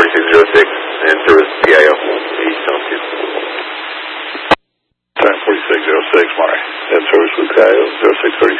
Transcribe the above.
4606, in service PIO, East Tompkins. 104606, Monterey, in service with PIO, 0636.